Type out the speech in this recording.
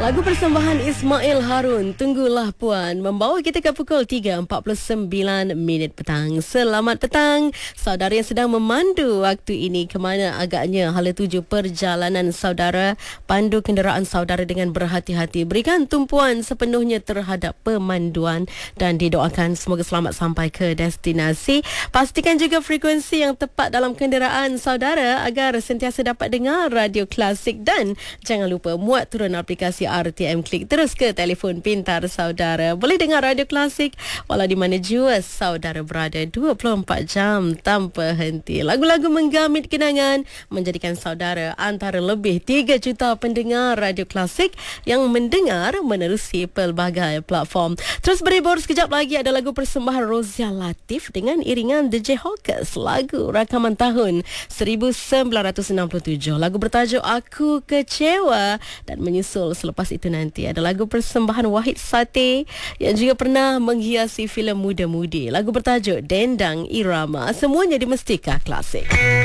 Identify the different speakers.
Speaker 1: Lagu persembahan Ismail Harun, Tunggulah Puan, membawa kita ke pukul 3.49 petang. Selamat petang, saudara yang sedang memandu waktu ini ke mana agaknya hala tuju perjalanan saudara. Pandu kenderaan saudara dengan berhati-hati. Berikan tumpuan sepenuhnya terhadap pemanduan dan didoakan semoga selamat sampai ke destinasi. Pastikan juga frekuensi yang tepat dalam kenderaan saudara agar sentiasa dapat dengar radio klasik, dan jangan lupa muat turun aplikasi RTM Klik. Terus ke telefon pintar saudara. Boleh dengar radio klasik walau di mana jua saudara berada 24 jam tanpa henti. Lagu-lagu menggamit kenangan menjadikan saudara antara lebih 3 juta pendengar radio klasik yang mendengar menerusi pelbagai platform. Terus berhibur sekejap lagi ada lagu persembahan Rozia Latif dengan iringan DJ Hawkers, lagu rakaman tahun 1967. Lagu bertajuk Aku Kecewa, dan menyusul selepas itu nanti ada lagu persembahan Wahid Sate yang juga pernah menghiasi filem Muda Mudi. Lagu bertajuk Dendang Irama. Semuanya di Mustika Klasik.